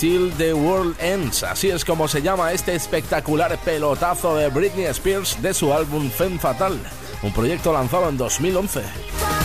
Till the World Ends. Así es como se llama este espectacular pelotazo de Britney Spears de su álbum Femme Fatale, un proyecto lanzado en 2011.